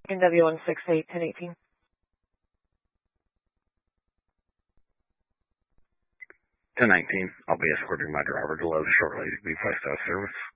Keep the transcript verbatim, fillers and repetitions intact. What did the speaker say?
N W one six eight, ten eighteen. ten nineteen, I'll be escorting my driver to Lowe's shortly to be placed out of service.